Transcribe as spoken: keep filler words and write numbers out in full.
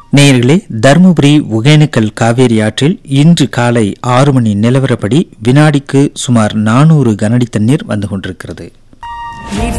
நேயர்களே, தருமபுரி ஒகேனக்கல் காவேரி ஆற்றில் இன்று காலை ஆறு மணி நிலவரப்படி வினாடிக்கு சுமார் நானூறு கனஅடி தண்ணீர் வந்து கொண்டிருக்கிறது.